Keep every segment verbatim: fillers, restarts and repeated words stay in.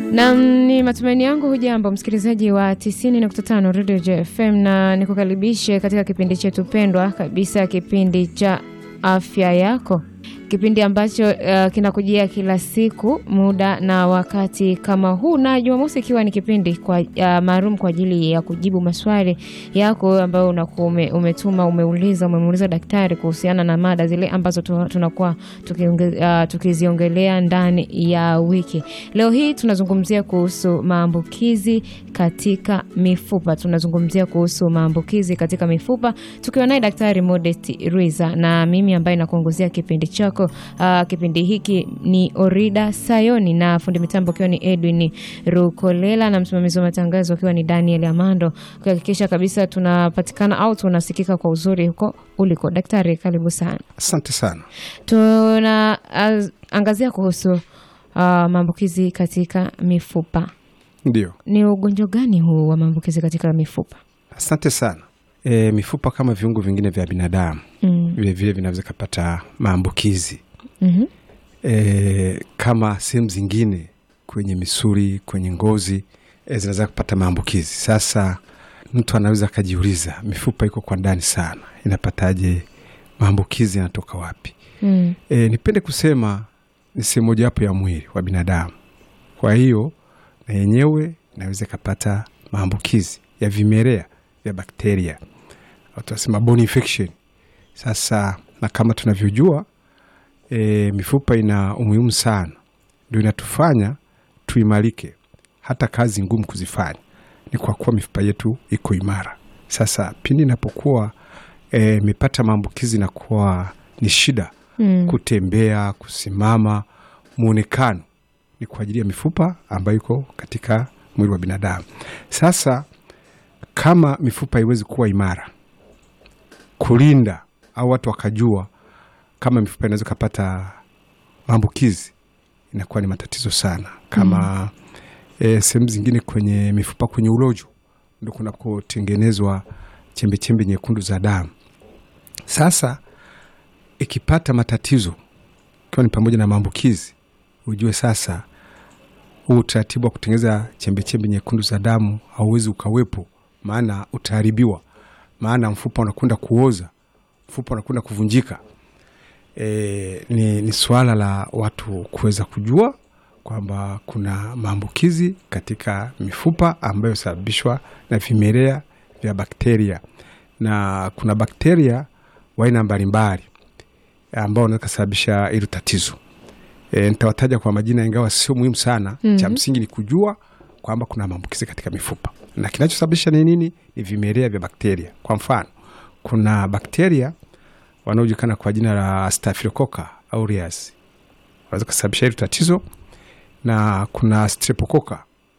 Na ni matumaini yangu hujambo msikilizaji wa tisini nukta tano Radio J F M, na nikukaribishe katika kipindi chetu pendwa kabisa, kipindi cha afya yako. Kipindi ambacho uh, kinakujia kila siku muda na wakati kama huu, na Jumamosi ikiwa ni kipindi kwa uh, maalum kwa ajili ya kujibu maswali yako ambayo unakuwa umetuma, umeuliza, umemuuliza daktari kuhusiana na mada zile ambazo tunakuwa uh, tukiziongelea ndani ya wiki. Leo hii tunazungumzia kuhusu maambukizi katika mifupa. Tunazungumzia kuhusu maambukizi katika mifupa tukiwa naye Daktari Modest Ruiza, na mimi ambaye nakuongozea kipindi chako. Uh, kipindi hiki ni Orida Sayoni, na fundi mitambo kiwa ni Edwin Rukolela, na msimamizi wa matangazo kiwa ni Daniel Amando, kuhakikisha kabisa tunapatikana au tunasikika kwa uzuri huko uliko. Daktari, karibu sana. Asante sana. Tuna uh, angazia kuhusu uh, maambukizi katika mifupa. Ndio. Ni ugonjwa gani huu wa maambukizi katika mifupa? Asante sana. E, mifupa kama viungo vingine vya binadamu mm. vile vile vinaweza kupata maambukizi. Mhm. E, kama sehemu zingine kwenye misuli, kwenye ngozi e, zinaweza kupata maambukizi. Sasa mtu anaweza kujiuliza, mifupa iko kwa ndani sana, inapataje maambukizi, yanatoka wapi? Mm. E, nipende kusema ni sehemu moja hapo ya mwili wa binadamu. Kwa hiyo na yenyewe inaweza kupata maambukizi ya vimelea vya bakteria, au tunasema bone infection. Sasa na kama tunavyojua e, mifupa ina umuhimu sana, ndio inatufanya tuimarike, hata kazi ngumu kuzifanya ni kwa kuwa mifupa yetu iko imara. Sasa pindi inapokuwa e, mipata maambukizi na kuwa ni shida mm. kutembea, kusimama, muonekano, ni kwa ajili ya mifupa ambayo iko katika mwili wa binadamu. Sasa kama mifupa haiwezi kuwa imara kulinda, au watu wakajua kama mifupa inaweza kupata maambukizi, inakuwa ni matatizo sana. Kama mm. e, sehemu zingine kwenye mifupa, kwenye urojo ndio kunakotengenezwa chembe chembe nyekundu za damu. Sasa ikipata matatizo, kwa ni pamoja na maambukizi, ujue sasa huu utaratibu wa kutengeneza chembe chembe nyekundu za damu hauwezi ukawepo, maana utaharibiwa, maana mfupa unakwenda kuoza, mfupa unakwenda kuvunjika. E, ni, ni swala la watu kuweza kujua kwamba kuna maambukizi katika mifupa ambayo sababishwa na vimelea vya bakteria, na kuna bakteria wa aina mbalimbali ambao wanaweza kusababisha hilo tatizo. E, nitawataja kwa majina ingawa sio muhimu sana. Mm-hmm. Cha msingi ni kujua kwamba kuna maambukizi katika mifupa, na kinachosababisha ni nini? Ni vimelea vya bakteria. Kwa mfano, kuna bakteria wanaojulikana kwa jina la Staphylococcus aureus, wanaweza kusababisha hilo tatizo, na kuna Streptococcus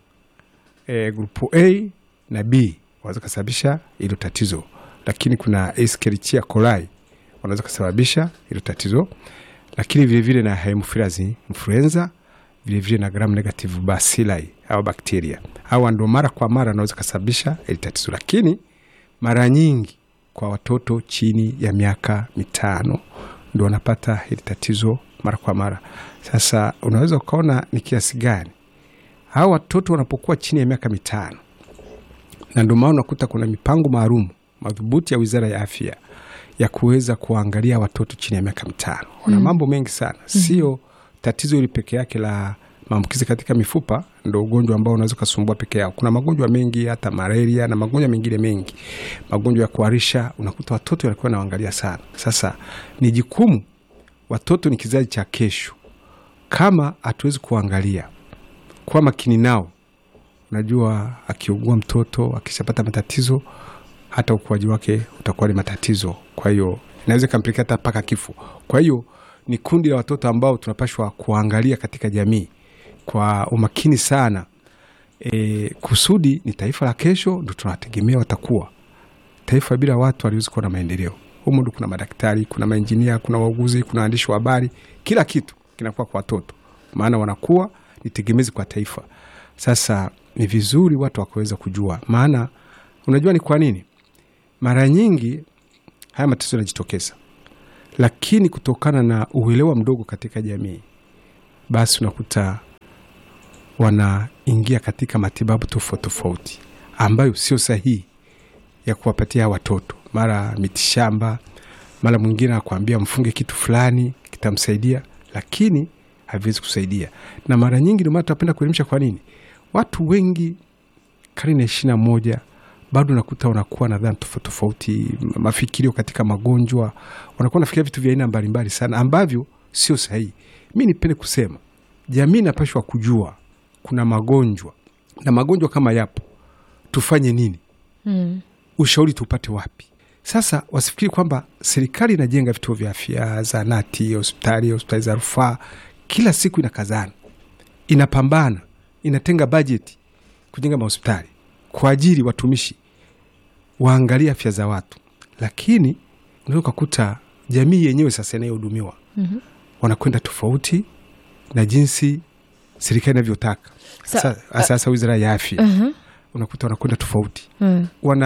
e, grupu A na B wanaweza kusababisha hilo tatizo, lakini kuna Escherichia coli wanaweza kusababisha hilo tatizo, lakini vile vile na Haemophilus influenza, vile vile na gram negative bacilli au bakteria. Hawa ndio mara kwa mara wanaweza kusababisha hili tatizo, lakini mara nyingi kwa watoto chini ya miaka mitano ndio wanapata hili tatizo mara kwa mara. Sasa unaweza ukaona ni kiasi gani hawa watoto wanapokuwa chini ya miaka mitano, na ndio maana unakuta kuna mipango maalum madhubuti ya Wizara ya Afya ya kuweza kuangalia watoto chini ya miaka mitano. Kuna mm. mambo mengi sana, sio tatizo hili peke yake la maambukizi katika mifupa ndio ugonjwa ambao unaweza kusumbua peke yao. Kuna magonjwa mengi, hata malaria na magonjwa mengine mengi, magonjwa ya kuharisha, unakuta watoto walikuwa naangalia sana. Sasa ni jukumu, watoto ni kizazi cha kesho. Kama hatuwezi kuangalia kwa makini nao, unajua akiugua mtoto, akishapata matatizo, hata ukuaji wake utakuwa ni matatizo. Kwa hiyo inaweza kumpelekea hata paka kifo. Kwa hiyo ni kundi la watoto ambao tunapaswa kuangalia katika jamii kwa umakini sana. E, kusudi ni taifa la kesho, ndio tunategemea watakuwa. Taifa bila watu haliwezi kuwa na maendeleo. Humo ndio kuna madaktari, kuna maengineer, kuna wauguzi, kuna waandishi wa habari, kila kitu kinakuwa kwa watoto, maana wanakuwa ni tegemezi kwa taifa. Sasa ni vizuri watu wakaweza kujua, maana unajua ni kwa nini mara nyingi haya matatizo yanajitokeza, lakini kutokana na uelewa mdogo katika jamii, basi unakuta wanaingia katika matibabu tofauti tofauti ambayo sio sahihi ya kuwapatia watoto, mara mitishamba, mara mwingine akwambia mfunge kitu fulani kitamsaidia, lakini haviwezi kusaidia. Na mara nyingi ndio maana tunapenda kuelimisha. Kwa nini? Watu wengi karne ishirini na moja bado nakuta wanakuwa na dhana tofauti tofauti, mafikirio katika magonjwa, wanakuwa nafikiria vitu vya aina mbalimbali sana ambavyo sio sahihi. Mimi nipende kusema jamii inapaswa kujua kuna magonjwa, na magonjwa kama yapo tufanye nini? Mm. Ushauri tupate wapi? Sasa wasifikiri kwamba serikali inajenga vituo vya afya, zahanati, hospitali, hospitali za rufaa, kila siku inakazana, inapambana, inatenga bajeti kujenga mahospitali kwa ajili watumishi waangalia afya za watu, lakini unaweza kukuta jamii yenyewe sasa inayohudumiwa mm-hmm. wanakwenda tofauti na jinsi serikali inavyotaka. Sasa sasa wizara ya afya uh-huh. unakuta wanakwenda tofauti uh-huh.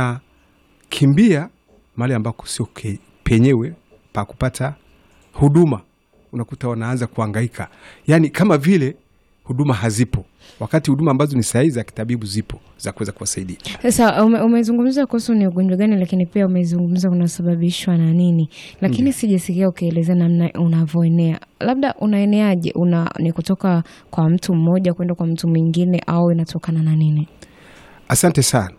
wanakimbia mahali ambako sio penyewe pa kupata huduma, unakuta wanaanza kuhangaika, yani kama vile huduma hazipo, wakati huduma ambazo ni sahihi za kitabibu zipo za kuweza kuwasaidia. Sasa ume, umezungumza kuhusu ni ugonjwa gani, lakini pia umezungumza unasababishwa na nini, lakini sijasikia ukieleza namna unavyoenea. Labda unaeneaje? Una ni kutoka kwa mtu mmoja kwenda kwa mtu mwingine au inatokana na nini? Asante sana.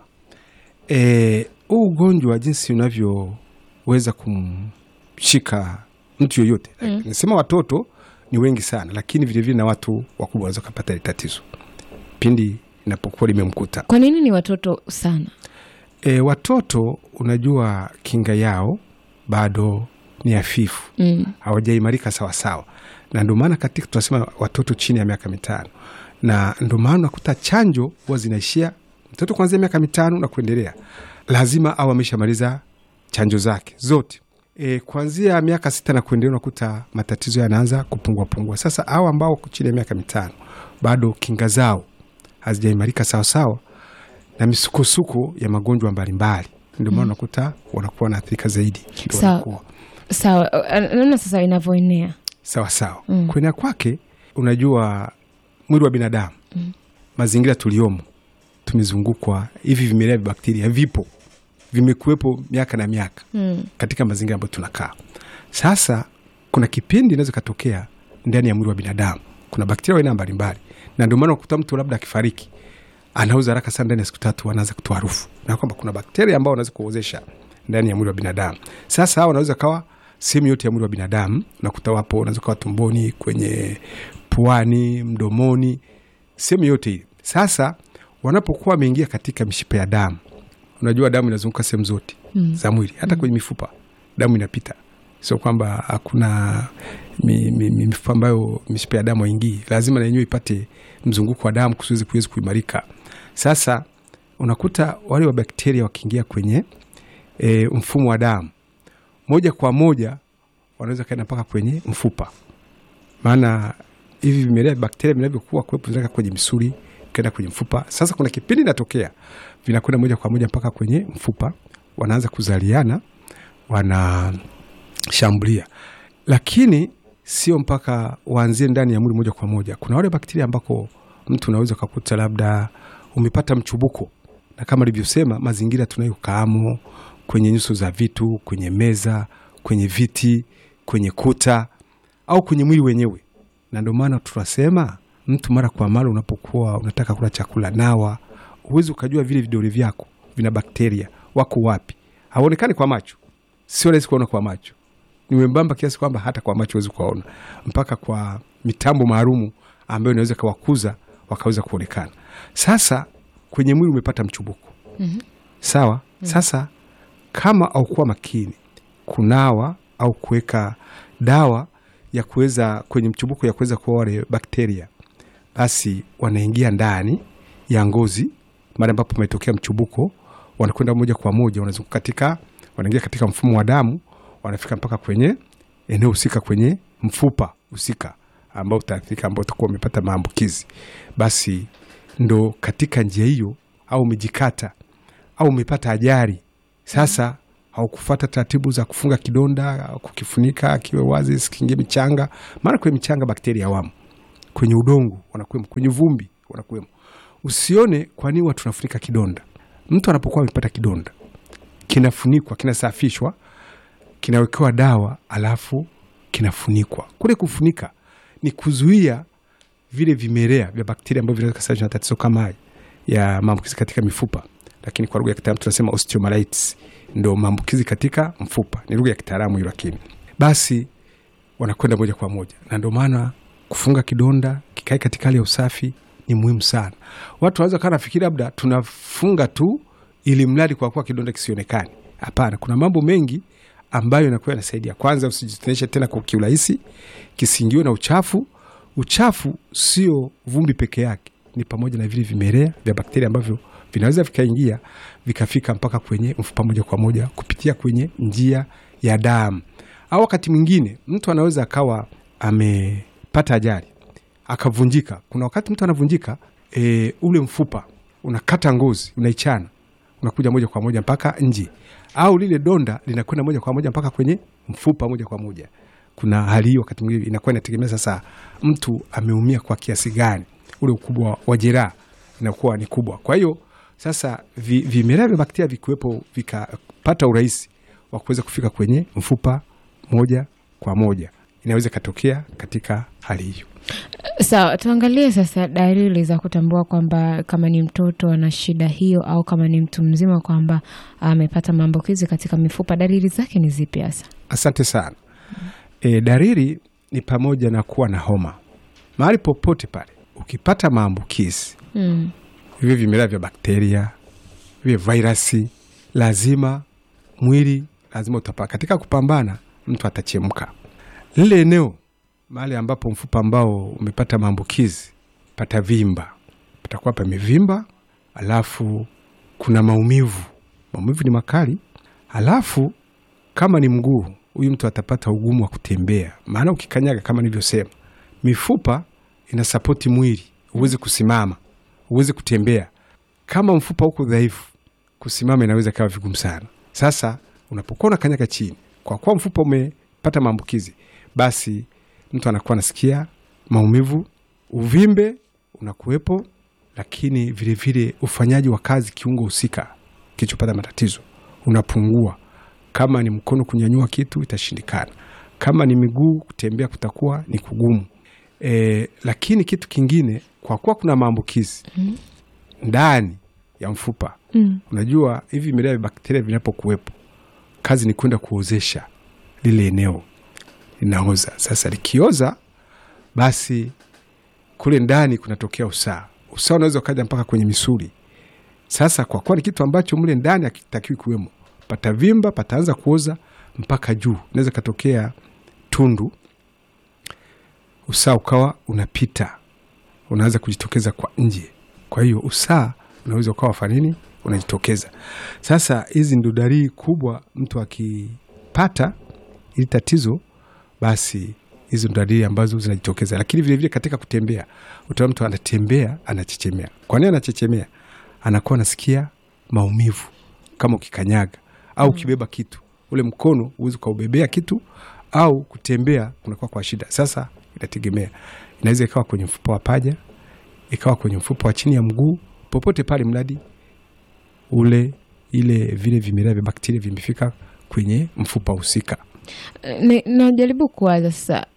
Eh, huu ugonjwa jinsi unavyoweza kumshika mtu yoyote. Mm. Nasema watoto ni wengi sana, lakini vile vile na watu wakubwa wanaweza kupata ile tatizo pindi inapokuwa limemkuta. Kwa nini ni watoto sana? E, watoto unajua kinga yao bado ni hafifu. Mm. Hawajaimarika sawa sawa. Na ndio maana katika tunasema watoto chini ya miaka mitano. Na ndio maana unakuta chanjo huwa zinaishia mtoto kuanzia miaka mitano na kuendelea. Lazima awe ameshamaliza chanjo zake zote. E, kuanzia miaka sita na kuendelea unakuta matatizo yanaanza kupungua pungua. Sasa hao ambao chini ya miaka mitano bado kinga zao hazijaimarika sawa sawa na misukosuko ya magonjwa mbalimbali, ndio maana unakuta wanakuwa na athirika zaidi. Sawa. Sawa. Naona sasa inavyoenea. Sawa sawa. Mm. Kuenea kwake unajua mwili wa binadamu. Mm. Mazingira tuliomo tumezungukwa, hivi vimelea vya bakteria vipo, vimekuwepo miaka na miaka mm. katika mazingira ambayo tunakaa. Sasa kuna kipindi inaweza katokea ndani ya mwili wa binadamu kuna bakteria aina mbalimbali, na ndio maana ukuta mtu labda akifariki anauza haraka sana ndani ya siku tatu anaanza kutoa harufu, na kwamba kuna bakteria ambao wanaweza kuozesha ndani ya mwili wa binadamu. Sasa hao wanaweza kawa sehemu yote ya mwili wa binadamu, na kutawapo wanaweza kawa tumboni, kwenye puani, mdomoni, sehemu yote ile. Sasa wanapokuwa wameingia katika mishipa ya damu, unajua damu inazunguka sehemu zote mm. za mwili, hata mm. kwenye mifupa damu inapita, sio kwamba hakuna mi, mi, mi, mifupa ambayo mishipa ya damu haingii, lazima na yenyewe ipate mzunguko wa damu kusiwezi kuweza kuimarika. Sasa unakuta wale wa bakteria wakiingia kwenye e, mfumo wa damu, moja kwa moja wanaweza kaenda mpaka kwenye mfupa, maana hivi vimelea bakteria vinavyokuwa kuwepo vinaweza kwenye misuli kaenda kwenye mfupa. Sasa kuna kipindi inatokea vinakwenda moja kwa moja mpaka kwenye mfupa, wanaanza kuzaliana, wanashambulia, lakini sio mpaka waanzie ndani ya mwili moja kwa moja. Kuna wale bakteria ambako mtu unaweza kukuta labda umepata mchubuko, na kama nilivyosema mazingira tunayokaamo, kwenye nyuso za vitu, kwenye meza, kwenye viti, kwenye kuta au kwenye mwili wenyewe. Na ndio maana tunasema mtu mara kwa mara unapokuwa unataka kula chakula, nawa, uwezi ukajua vile vidole vyako vina bakteria wako wapi. Haonekani kwa macho, sio rahisi kuona kwa macho, ni wembamba kiasi kwamba hata kwa macho huwezi kuona, mpaka kwa mitambo maalumu ambayo inaweza kuwakuza wakaweza kuonekana. Sasa kwenye mwili umepata mchubuko. Mm-hmm. Sawa? Mm-hmm. Sasa kama au kuwa makini kunawa au kuweka dawa ya kuweza kwenye mchubuko ya kuweza kuua wale bakteria, basi wanaingia ndani ya ngozi mara ambapo umetokea mchubuko, wanakwenda moja kwa moja, wanazunguka katika, wanaingia katika mfumo wa damu, wanafika mpaka kwenye eneo husika, kwenye mfupa husika ambao utaathirika, ambao utakuwa umepata maambukizi. Basi ndo katika njia hiyo, au umejikata au umepata ajali, sasa haukufuata taratibu za kufunga kidonda, kukifunika kiwe wazi, sikingie michanga, maana kwenye michanga bakteria wamo, kwenye udongo wanakuwa, kwenye vumbi wanakuwemo. Usione kwa nini watu tunafunika kidonda. Mtu anapokuwa amepata kidonda, kinafunikwa, kinasafishwa, kinawekewa dawa, alafu kinafunikwa. Kule kufunika ni kuzuia vile vimelea vya bakteria ambavyo vinaweza kusababisha matatizo kama haya ya maambukizi katika mifupa. Lakini kwa lugha ya kitaalamu tunasema osteomyelitis, ndio maambukizi katika mfupa. Ni lugha ya kitaalamu hiyo, lakini basi wanakwenda moja kwa moja. Na ndio maana kufunga kidonda kikae katika hali ya usafi ni muhimu sana. Watu wanaweza kana fikiri labda tunafunga tu ili mradi kwa kuwa kidonda kisionekane. Hapana, kuna mambo mengi ambayo yanakuwa yanasaidia. Kwanza, usijiteneshe tena kwa kiurahisi, kisingiwe na uchafu. Uchafu sio vumbi peke yake, ni pamoja na vile vimelea vya bakteria ambavyo vinaweza vikaingia vikafika mpaka kwenye mfupa moja kwa moja kupitia kwenye njia ya damu. Au wakati mwingine mtu anaweza akawa amepata ajali akavunjika. Kuna wakati mtu anavunjika, e, ule mfupa unakata ngozi, unaichana, unakuja moja kwa moja mpaka nje, au lile donda linakwenda moja kwa moja mpaka kwenye mfupa moja kwa moja. Kuna hali hiyo wakati mwingine inakuwa inategemea sasa mtu ameumia kwa kiasi gani, ule ukubwa wa jeraha inakuwa ni kubwa. Kwa hiyo sasa vimelea vya bakteria vikiwepo vikapata urahisi wa kuweza kufika kwenye mfupa moja kwa moja, inaweza katokea katika hali hiyo. Sawa, tuangalie sasa dalili za kutambua kwamba kama ni mtoto ana shida hiyo au kama ni mtu mzima kwamba amepata maambukizi katika mifupa. Dalili zake ni zipi hasa? Asante sana. Mm. E, dalili ni pamoja na kuwa na homa. Mahali popote pale ukipata maambukizi, mm. hivi vimelea vya bakteria, hivi virusi, lazima mwili lazima utapaka. Katika kupambana mtu atachemka. Lile eneo mahali ambapo mfupa ambao umepata maambukizi pata vimba, patakuwa pamevimba, alafu kuna maumivu. Maumivu ni makali. Alafu kama ni mguu, huyu mtu atapata ugumu wa kutembea. Maana ukikanyaga kama nilivyosema, mifupa inasapoti mwili, uweze kusimama, uweze kutembea. Kama mfupa uko dhaifu, kusimama inaweza kawa vigumu sana. Sasa unapokuwa unakanyaga chini, kwa kuwa mfupa umepata maambukizi, basi mtu anakuwa anasikia maumivu, uvimbe unakuwepo, lakini vile vile ufanyaji wa kazi kiungo husika kichopata matatizo unapungua. Kama ni mkono kunyanyua kitu itashindikana. Kama ni miguu kutembea kutakuwa ni kugumu. E, lakini kitu kingine, kwa kuwa kuna maambukizi mm. ndani ya mfupa, mm. unajua hivi vimelea vya bakteria vinapokuwepo, kazi ni kwenda kuozesha lile eneo, linaoza. Sasa likioza, basi kule ndani kunatokea usaha. Usaha unaweza kaja mpaka kwenye misuli. Sasa kwa kuwa ni kitu ambacho mle ndani hakitakiwi kuwemo, patavimba, pataanza kuoza mpaka juu. Inaweza katokea tundu, usaha ukawa unapita, unaanza kujitokeza kwa nje. Kwa hiyo usaha unaweza ukawa fanini unajitokeza. Sasa hizi ndio dalili kubwa mtu akipata ili tatizo, basi hizo ndio dalili ambazo zinajitokeza. Lakini vile vile katika kutembea, utaona mtu anatembea anachechemea. Kwa nini anachechemea? Anakuwa anasikia maumivu kama ukikanyaga au ukibeba kitu. Ule mkono uweze kuubebea kitu au kutembea kunakuwa kwa shida. Sasa inategemea. Inaweza ikawa kwenye mfupa wa paja, ikawa kwenye mfupa wa chini ya mguu, popote pale mradi ule ile vile vimelea vya bakteria vimefika kwenye mfupa husika. Najaribu kuwaza sasa,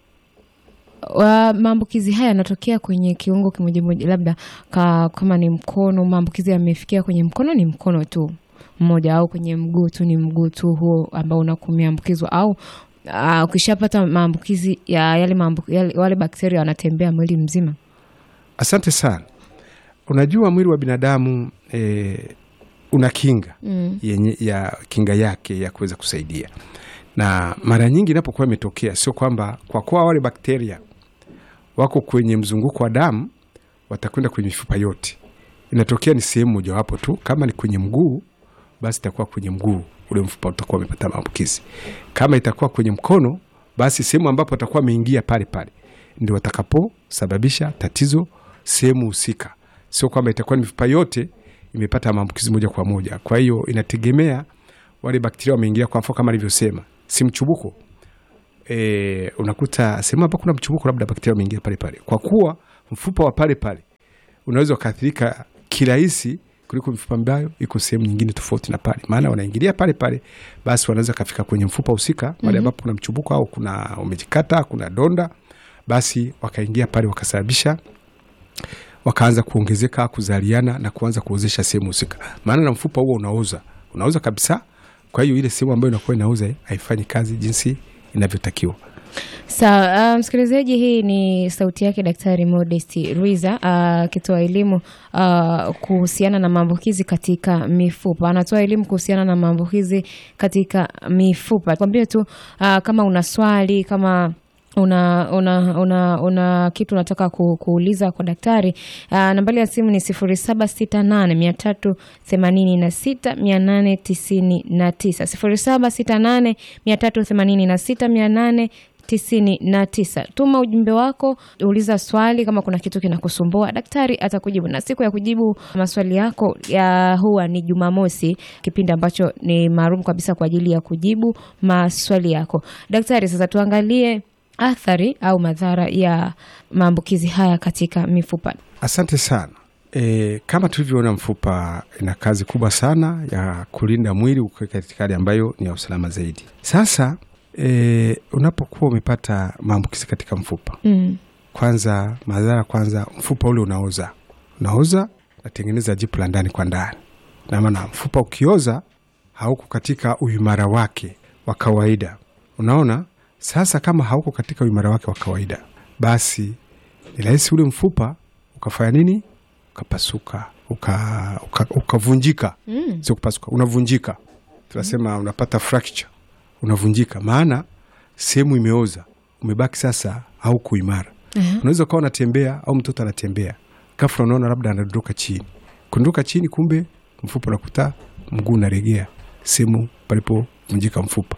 wa maambukizi haya yanatokea kwenye kiungo kimoja moja, labda ka, kama ni mkono, maambukizi yamefikia kwenye mkono, ni mkono tu mmoja, au kwenye mguu tu ni mguu tu huo ambao unakuambukizwa, au uh, ukishapata maambukizi ya yale maambukizi wale bakteria wanatembea mwili mzima. Asante sana. Unajua mwili wa binadamu e, una kinga mm. yenye ya kinga yake ya kuweza kusaidia. Na mara nyingi inapokuwa imetokea, sio kwamba kwa kuwa wale bakteria wako kwenye mzunguko wa damu watakwenda kwenye mifupa yote. Inatokea ni sehemu moja wapo tu. Kama ni kwenye mguu, basi itakuwa kwenye mguu ule mfupa utakuwa umepata maambukizi. Kama itakuwa kwenye mkono, basi sehemu ambapo atakuwa ameingia pale pale ndio watakapo sababisha tatizo sehemu husika. Sio kwamba itakuwa ni mifupa yote imepata maambukizi moja kwa moja. Kwa hiyo inategemea wale bakteria wameingia. Kwa mfano kama nilivyosema, si mchubuko. E, unakuta sehemu ambapo kuna mchubuko labda bakteria wameingia pale pale. Kwa kuwa mfupa wa pale pale unaweza ukaathirika kirahisi kuliko mifupa ambayo iko sehemu nyingine tofauti na pale, maana wanaingilia pale pale, basi wanaweza kafika kwenye mfupa husika pale ambapo kuna mchubuko au kuna umejikata, kuna donda, basi wakaingia pale wakasababisha wakaanza kuongezeka, kuzaliana na kuanza kuozesha sehemu husika, maana na mfupa huo unaoza unaoza kabisa. Kwa hiyo ile sehemu ambayo inakuwa inaoza haifanyi kazi jinsi inavyotakiwa. Sawa, uh, msikilizaji, hii ni sauti yake Daktari Modest Ruiza akitoa uh, elimu uh, kuhusiana na maambukizi katika mifupa. Anatoa elimu kuhusiana na maambukizi katika mifupa. Kwambie tu uh, kama una swali, kama una una una, una kitu unataka ku, kuuliza kwa daktari, uh, nambari ya simu ni sifuri saba sita nane tatu themanini sita mia nane tisini na tisa sifuri saba sita nane tatu themanini sita mia nane tisini na tisa. Tuma ujumbe wako, uliza swali, kama kuna kitu kinakusumbua daktari atakujibu. Na siku ya kujibu maswali yako ya huwa ni Jumamosi, kipindi ambacho ni maalum kabisa kwa ajili ya kujibu maswali yako. Daktari, sasa tuangalie athari au madhara ya maambukizi haya katika mifupa. Asante sana. E, kama tulivyoona, mfupa ina kazi kubwa sana ya kulinda mwili ukiwa katika hali ambayo ni ya usalama zaidi. Sasa e, unapokuwa umepata maambukizi katika mfupa, mm. kwanza madhara kwanza, mfupa ule unaoza. Unaoza, natengeneza jipu la ndani kwa ndani. Na maana mfupa ukioza hauko katika uimara wake wa kawaida. Unaona? Sasa kama hauko katika uimara wake wa kawaida, basi ni rahisi ule mfupa ukafanya nini? Ukapasuka, ukavunjika. Uka, uka mm. Sio kupasuka, unavunjika. Tunasema mm. unapata fracture, unavunjika. Maana sehemu imeoza, umebaki sasa hauko imara. Uh-huh. Unaweza ukawa unatembea au mtoto anatembea, ghafla unaona labda anadondoka chini. Kundoka chini, kumbe mfupa unakuta mguu unaregea sehemu palipovunjika mfupa.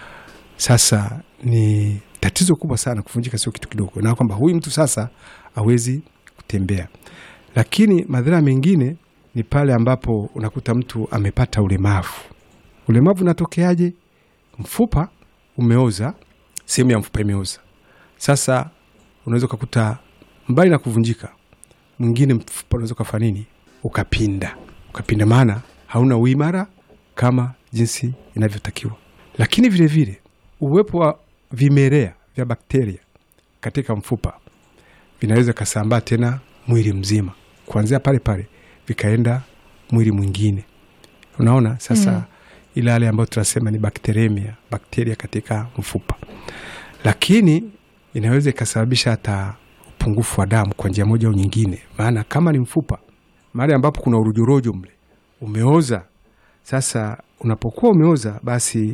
Sasa ni tatizo kubwa sana, kuvunjika sio kitu kidogo. Na kwamba huyu mtu sasa hawezi kutembea. Lakini madhara mengine ni pale ambapo unakuta mtu amepata ulemavu. Ulemavu unatokeaje? Mfupa umeoza, sehemu ya mfupa imeoza. Sasa unaweza kukuta mbali na kuvunjika, mwingine mfupa unaweza kufanya nini? Ukapinda. Ukapinda maana hauna uimara kama jinsi inavyotakiwa. Lakini vile vile uwepo wa vimelea vya bakteria katika mfupa vinaweza kasambaa tena mwili mzima, kuanzia pale pale vikaenda mwili mwingine. Unaona sasa mm. ile hali ambayo tunasema ni bakteremia, bakteria katika mfupa. Lakini inaweza ikasababisha hata upungufu wa damu kwa njia moja au nyingine. Maana kama ni mfupa, mahali ambapo kuna urojorojo mle umeoza, sasa unapokuwa umeoza, basi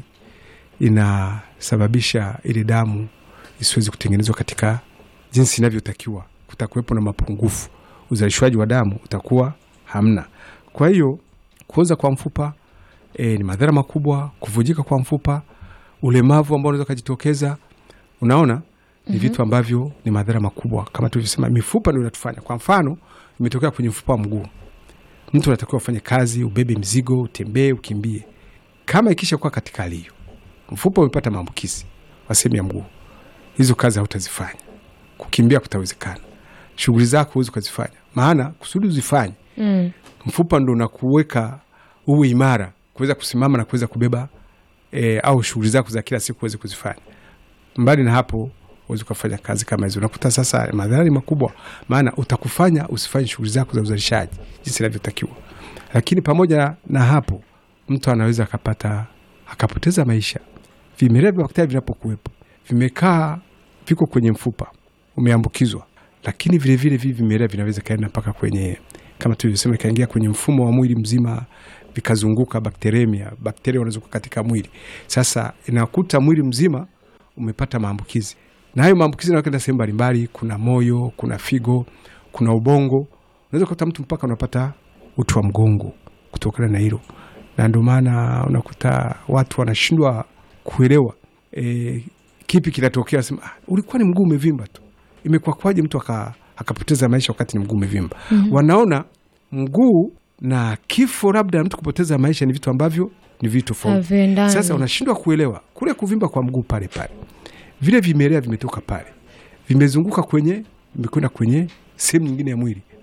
inasababisha ile damu isiwezi kutengenezwa katika jinsi inavyotakiwa. Kutakuwepo na mapungufu, uzalishwaji wa damu utakuwa hamna. Kwa hiyo kuoza kwa mfupa e, ni madhara makubwa. Kuvunjika kwa mfupa, ulemavu ambao unaweza kujitokeza, unaona ni mm-hmm. vitu ambavyo ni madhara makubwa. Kama tulivyosema, mifupa ndio inatufanya. Kwa mfano, imetokea kwenye mfupa wa mguu, mtu anatakiwa ufanye kazi, ubebe mzigo, utembee, ukimbie. Kama ikisha kuwa katika hali hiyo, mfupa umepata maambukizi wa sehemu ya mguu, hizo kazi hautazifanya. Kukimbia kutawezekana, shughuli zako huwezi kuzifanya. Maana kusudi uzifanye, mm. mfupa ndio unakuweka uwe imara kuweza kusimama na kuweza kubeba e, au shughuli zako za kila siku uweze kuzifanya. Mbali na hapo huwezi kufanya kazi kama hizo. Unakuta sasa madhara ni makubwa, maana utakufanya usifanye shughuli zako za uzalishaji jinsi inavyotakiwa. Lakini pamoja na hapo, mtu anaweza akapata akapoteza maisha. Vimelea vya bakteria vinapokuwepo, vimekaa viko kwenye mfupa, umeambukizwa, lakini vile vile hivi vimelea vinaweza kaenda mpaka kwenye, kama tulivyosema, kaingia kwenye mfumo wa mwili mzima, vikazunguka bakteremia. Bakteria wanazunguka katika mwili. Sasa inakuta mwili mzima umepata maambukizi. Na hayo maambukizi yanakwenda sehemu mbalimbali, kuna moyo, kuna figo, kuna ubongo. Unaweza kukuta mtu mpaka unapata uti wa mgongo kutokana na hilo. Na ndio maana unakuta watu wanashindwa kuelewa e, kipi kinatokea. Sema ah, ulikuwa ni mguu umevimba tu, imekuwa kwaje mtu aka, akapoteza maisha wakati ni mguu umevimba? Mm-hmm. Wanaona mguu na kifo labda mtu kupoteza maisha ni vitu ambavyo ni vitu tofauti. Sasa unashindwa kuelewa kule kuvimba kwa mguu pale pale, vile vimelea vimetoka pale, vimezunguka kwenye, vimekwenda kwenye sehemu nyingine ya mwili,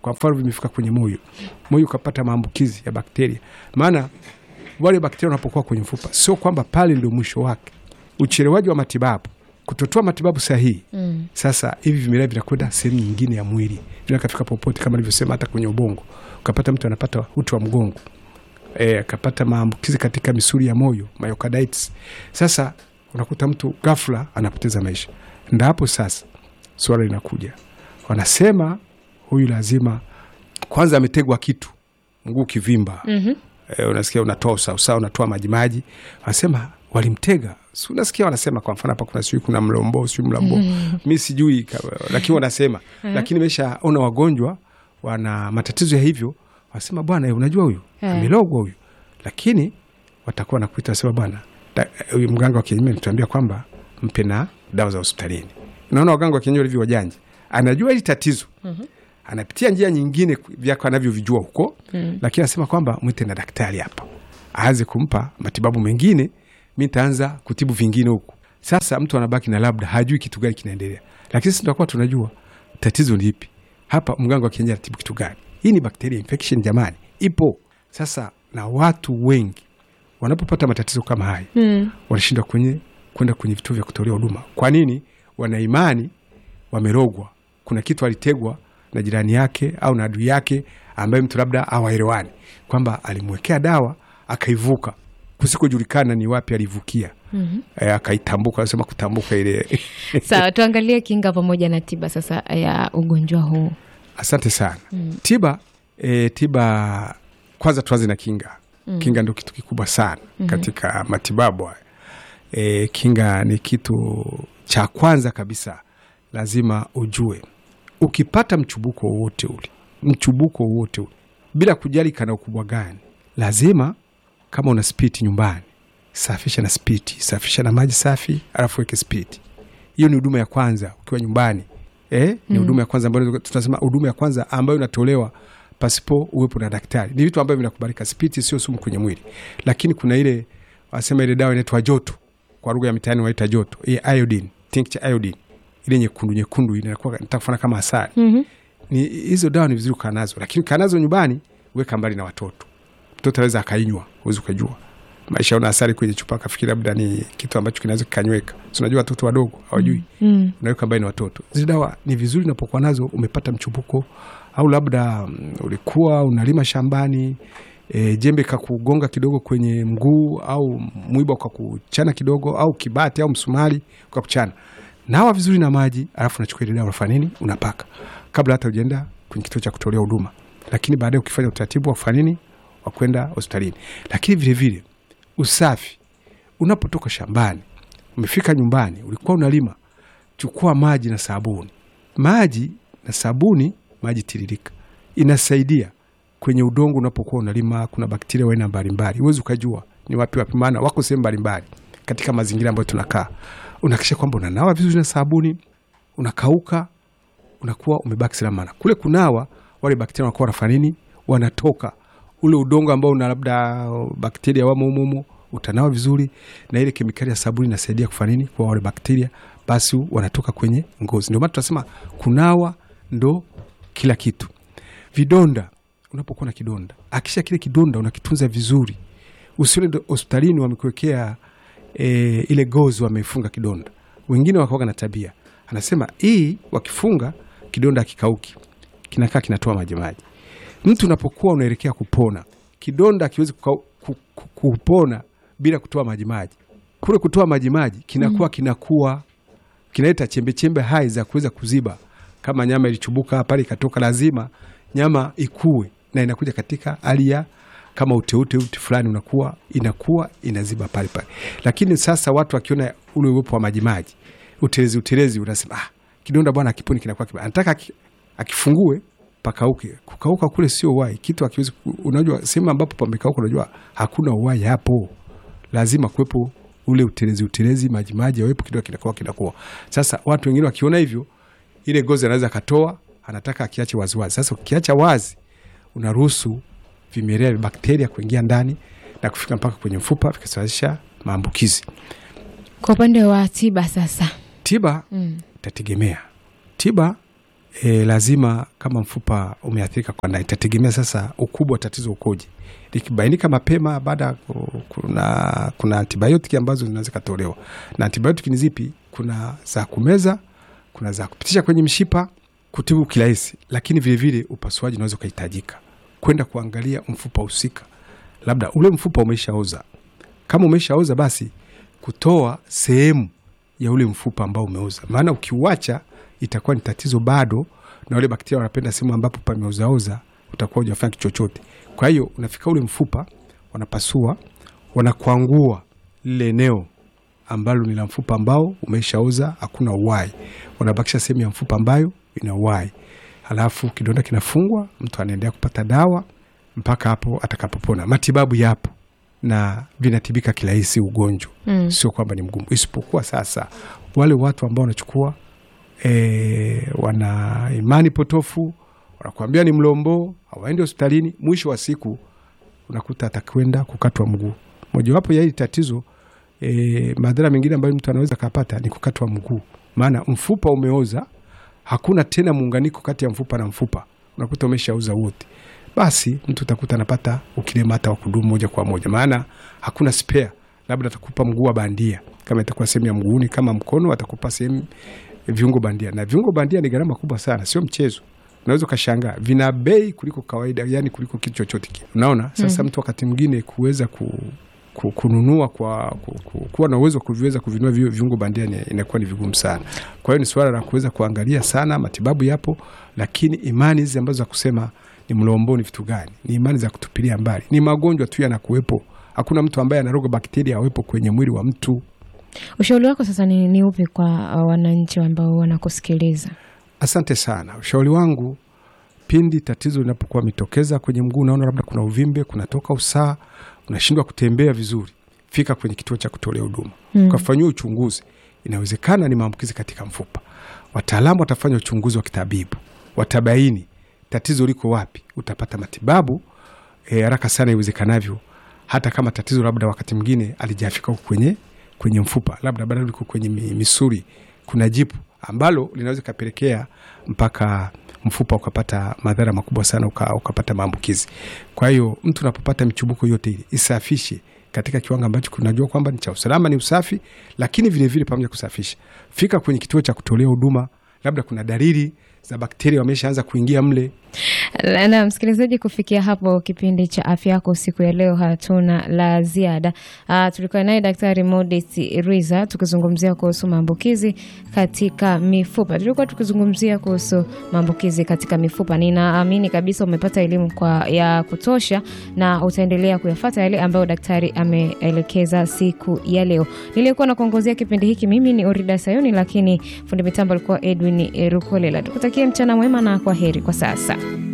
kwa mfano vimefika kwenye moyo, moyo ukapata maambukizi ya bakteria. Maana wale bakteria wanapokuwa kwenye mfupa, sio kwamba pale ndio mwisho wake. Uchelewaji wa matibabu, kutotoa matibabu sahihi, mm. sasa hivi vimelea vinakwenda sehemu nyingine ya mwili, vinakafika popote, kama nilivyosema, hata kwenye ubongo. Ukapata mtu anapata uti wa mgongo, eh, akapata maambukizi katika misuli ya moyo, myocarditis. Sasa unakuta mtu ghafla anapoteza maisha. Ndio hapo sasa swala linakuja, wanasema huyu lazima kwanza ametegwa kitu, mguu kivimba, mm-hmm. E, unasikia unatoa usawa, unatoa maji maji, wanasema walimtega. Si unasikia wanasema kwa mfano hapa kuna sijui kuna mlombo, sijui mlambo, mimi sijui, lakini wanasema lakini nimeshaona wagonjwa wana matatizo ya hivyo, wanasema bwana, unajua huyu amelogwa huyu, lakini watakuwa nakuita wasema bwana, huyu mganga wa kienyeji anatuambia kwamba mpe na dawa za hospitalini. Unaona waganga wa kienyeji walivyo wajanja, anajua hili tatizo, mm-hmm. anapitia njia nyingine vyako anavyovijua huko, mm. lakini anasema kwamba mwite na daktari hapa aanze kumpa matibabu mengine, mimi nitaanza kutibu vingine huko. Sasa mtu anabaki na labda hajui kitu gani kinaendelea, lakini sisi tutakuwa tunajua tatizo ni lipi. Hapa mganga wa kienyeji anatibu kitu gani? Hii ni bacteria infection jamani, ipo. Sasa na watu wengi wanapopata matatizo kama haya, mm. wanashindwa kwenye kwenda kwenye vituo vya kutolea huduma. Kwa nini? Wana imani wamerogwa, kuna kitu alitegwa na jirani yake au na adui yake ambaye mtu labda hawaelewani, kwamba alimwekea dawa akaivuka kusikojulikana ni wapi alivukia, mm-hmm. e, akaitambuka, anasema kutambuka ile. Sawa, tuangalie kinga pamoja na tiba sasa ya ugonjwa huu. Asante sana. Mm. Tiba e, tiba kwanza tuanze na kinga. Mm. Kinga ndio kitu kikubwa sana, mm-hmm. katika matibabu. E, kinga ni kitu cha kwanza kabisa, lazima ujue. Ukipata mchubuko wote ule, mchubuko wote ule, bila kujali kana ukubwa gani, lazima kama una spiti nyumbani, safisha na spiti, safisha na maji safi, alafu weke spiti. Hiyo ni huduma ya kwanza ukiwa nyumbani. Eh, ni huduma mm. ya kwanza ambayo tunasema huduma ya kwanza ambayo inatolewa pasipo uwepo na daktari. Ni vitu ambavyo vinakubalika. Spiti sio sumu kwenye mwili. Lakini kuna ile wasema ile dawa inaitwa joto. Kwa lugha ya mitaani wanaita joto. Ile iodine, tincture iodine. Ile nyekundu nyekundu inakuwa nitakufana kama asali. Mm-hmm. Ni hizo dawa ni vizuri kana nazo, lakini kana nazo nyumbani weka mbali na watoto. Mtoto anaweza akainywa, huwezi kujua. Maisha una asali kwenye chupa kafikiri labda ni kitu ambacho kinaweza kikanyweka. Unajua watoto wadogo hawajui. Mm. Unaweka mbali na watoto. Zile dawa ni vizuri unapokuwa nazo, umepata mchubuko au labda um, ulikuwa unalima shambani, e, jembe kakugonga kidogo kwenye mguu au mwiba kwa kuchana kidogo au kibati au msumari kwa kuchana. Nawa vizuri na maji, alafu unachukua ile dawa unafanya nini? Unapaka. Kabla hata hujaenda kwenye kituo cha kutolea huduma. Lakini baadaye ukifanya utaratibu wa kufanya nini? Wa kwenda hospitalini. Lakini vile vile usafi. Unapotoka shambani, umefika nyumbani, ulikuwa unalima, chukua maji na sabuni. Maji na sabuni, maji tiririka, inasaidia kwenye udongo. Unapokuwa unalima, kuna bakteria wa aina mbalimbali. Huwezi ukajua ni wapi wapi, maana wako sehemu mbalimbali katika mazingira ambayo tunakaa. Unahakikisha kwamba unanawa vizuri na sabuni, unakauka, unakuwa umebaki salama. Kule kunawa, wale bakteria wanakuwa wanafanya nini? Wanatoka. Ule udongo ambao una labda bakteria wamo humo, utanawa vizuri, na ile kemikali ya sabuni inasaidia kufanya nini? Kwa wale bakteria, basi wanatoka kwenye ngozi. Ndio maana tunasema kunawa ndo kila kitu. Vidonda, unapokuwa na kidonda, hakisha kile kidonda unakitunza vizuri. Usione hospitalini wamekuwekea e, ile gozi wamefunga kidonda. Wengine wakaoga na tabia, anasema hii wakifunga kidonda kikauki, kinakaa kinatoa maji maji. Mtu unapokuwa unaelekea kupona, kidonda kiwezi kupona bila kutoa maji maji. Kule kutoa maji maji kinakuwa mm. kinakuwa kinaleta chembe chembe hai za kuweza kuziba. Kama nyama ilichubuka pale ikatoka, lazima nyama ikue na inakuja katika hali ya kama uteute uti fulani, unakuwa inakuwa inaziba pale pale. Lakini sasa watu wakiona ule uwepo wa maji maji, utelezi utelezi, unasema ah, kidonda bwana akiponi kinakuwa kibaya. Anataka akifungue pakauke. Kukauka kule sio uhai. Kitu hakiwezi, unajua sehemu ambapo pamekauka unajua hakuna uhai hapo. Lazima kuwepo ule utelezi utelezi, maji maji yawepo, kidogo kinakuwa kinakuwa. Sasa watu wengine wakiona hivyo, ile gozi anaweza katoa, anataka akiache wazi wazi. Sasa ukiacha wazi, unaruhusu vimelea bakteria kuingia ndani na kufika mpaka kwenye mfupa, vikasababisha maambukizi. Kwa upande wa tiba sasa, tiba mm. tategemea. Tiba E, lazima kama mfupa umeathirika kwa ndani, itategemea sasa ukubwa tatizo ukoje. Likibainika mapema, baada kuna kuna antibiotiki ambazo zinaweza kutolewa. Na antibiotiki ni zipi? Kuna za kumeza, kuna za kupitisha kwenye mshipa kutibu kirahisi, lakini vile vile upasuaji unaweza kuhitajika. Kwenda kuangalia mfupa husika. Labda ule mfupa umeshaoza. Kama umeshaoza basi kutoa sehemu ya ule mfupa ambao umeoza. Maana ukiuacha itakuwa ni tatizo bado, na wale bakteria wanapenda sehemu ambapo pameozaoza, utakuwa hujafanya kitu chochote. Kwa hiyo unafika ule mfupa, wanapasua, wanakwangua lile eneo ambalo ni la mfupa ambao umeshaoza, hakuna uhai. Wanabakisha sehemu ya mfupa ambayo ina uhai. Halafu kidonda kinafungwa, mtu anaendelea kupata dawa mpaka hapo atakapopona. Matibabu yapo na vinatibika kirahisi ugonjwa. Mm. Sio kwamba ni mgumu. Isipokuwa sasa wale watu ambao wanachukua E, wana imani potofu, wanakuambia ni mlombo, hawaendi hospitalini, mwisho wa siku unakuta atakwenda kukatwa mguu. Mojawapo ya hili tatizo, e, madhara mengine ambayo mtu anaweza kupata ni kukatwa mguu. Maana mfupa umeoza, hakuna tena muunganiko kati ya mfupa na mfupa. Unakuta umeshaoza wote. Basi mtu utakuta anapata ukilema hata wa kudumu moja kwa moja. Maana hakuna spare. Labda atakupa mguu wa bandia kama itakuwa sehemu ya mguuni, kama mkono atakupa sehemu viungo bandia. Na viungo bandia ni gharama kubwa sana, sio mchezo. Unaweza kushangaa vina bei kuliko kawaida, yani kuliko kitu chochote kile. Unaona? Sasa mm. mtu wakati mwingine kuweza ku, ku, kununua kwa ku, ku, kuwa na uwezo kuviweza kuvinunua viungo bandia inakuwa ni vigumu sana. Kwa hiyo ni swala la kuweza kuangalia sana. Matibabu yapo, lakini imani hizi ambazo za kusema ni mlombo ni vitu gani? Ni imani za kutupilia mbali. Ni magonjwa tu yanakuwepo. Hakuna mtu ambaye anaroga bakteria awepo kwenye mwili wa mtu. Ushauri wako sasa ni, ni upi kwa wananchi ambao wanakusikiliza? Asante sana. Ushauri wangu, pindi tatizo linapokuwa mitokeza kwenye mguu, unaona labda kuna uvimbe, kunatoka usaha, unashindwa kutembea vizuri, fika kwenye kituo cha kutolea huduma. Mm. Ukafanywa uchunguzi. Inawezekana ni maambukizi katika mfupa. Wataalamu watafanya uchunguzi wa kitabibu. Watabaini tatizo liko wapi. Utapata matibabu eh, haraka sana iwezekanavyo. Hata kama tatizo labda wakati mwingine alijafika kwenye kwenye mfupa, labda bado liko kwenye misuli, kuna jipu ambalo linaweza kapelekea mpaka mfupa ukapata madhara makubwa sana, uka, ukapata maambukizi. Kwa hiyo mtu unapopata michubuko yote ile, isafishe katika kiwango ambacho kunajua kwamba ni cha usalama, ni usafi, lakini vile vile pamoja kusafisha. Fika kwenye kituo cha kutolea huduma, labda kuna dalili za bakteria wameshaanza kuingia mle. Na msikilizaji, kufikia hapo kipindi cha afya yako siku ya leo hatuna la ziada. Uh, tulikuwa naye Daktari Modest Rwiza tukizungumzia kuhusu maambukizi katika mifupa. Tulikuwa tukizungumzia kuhusu maambukizi katika mifupa. Ninaamini kabisa umepata elimu kwa ya kutosha na utaendelea kuyafuata yale ambayo daktari ameelekeza siku ya leo. Nilikuwa na kuongozea kipindi hiki mimi ni Orida Sayoni, lakini fundi mitambo alikuwa Edwin Rukolela. Tukutakie mchana mwema na kwaheri kwa sasa.